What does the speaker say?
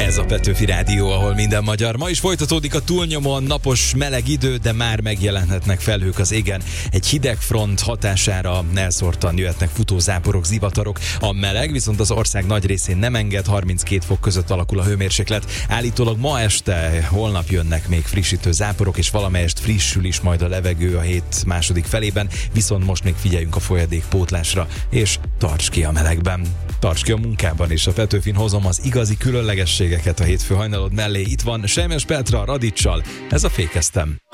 Ez a Petőfi Rádió, ahol minden magyar. Ma is folytatódik a túlnyomóan napos, meleg idő, de már megjelenhetnek felhők az égen. Egy hideg front hatására elszórtan jöhetnek futózáporok, zivatarok. A meleg viszont az ország nagy részén nem enged, 32 fok között alakul a hőmérséklet. Állítólag ma este, holnap jönnek még frissítő záporok, és valamelyest frissül is majd a levegő a hét második felében, viszont most még figyeljünk a folyadékpótlásra, és tarts ki a melegben. Tarts ki a munkában is. A Petőfin hozom az igazi különlegességeket a hétfő hajnalod mellé. Itt van Semmes Petra Radicsal. Ez a Fékeztem.